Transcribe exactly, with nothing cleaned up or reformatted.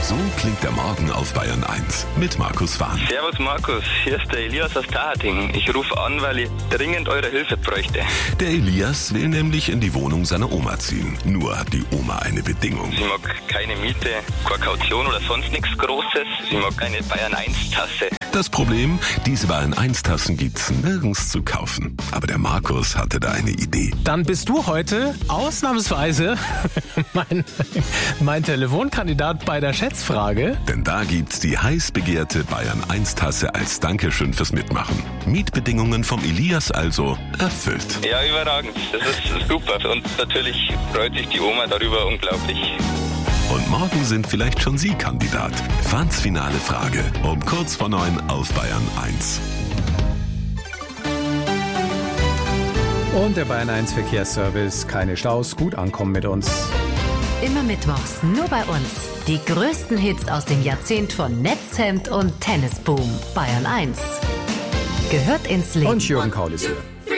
So klingt der Morgen auf Bayern eins mit Markus Fahn. Servus Markus, hier ist der Elias aus Tahating. Ich rufe an, weil ich dringend eure Hilfe bräuchte. Der Elias will nämlich in die Wohnung seiner Oma ziehen. Nur hat die Oma eine Bedingung. Sie mag keine Miete, keine Kaution oder sonst nichts Großes. Sie mag keine Bayern eins Tasse. Das Problem, diese Bayern eins Tassen gibt's nirgends zu kaufen. Aber der Markus hatte da eine Idee. Dann bist du heute ausnahmsweise mein, mein Telefonkandidat bei der Schätzfrage. Denn da gibt's die heiß begehrte Bayern eins Tasse als Dankeschön fürs Mitmachen. Mietbedingungen vom Elias also erfüllt. Ja, überragend. Das ist super. Und natürlich freut sich die Oma darüber unglaublich. Und morgen sind vielleicht schon Sie Kandidat. Fahns finale Frage um kurz vor neun auf Bayern eins. Und der Bayern eins Verkehrsservice. Keine Staus, gut ankommen mit uns. Immer mittwochs, nur bei uns. Die größten Hits aus dem Jahrzehnt von Netzhemd und Tennisboom. Bayern eins. Gehört ins Leben. Und Jürgen Kaul ist hier.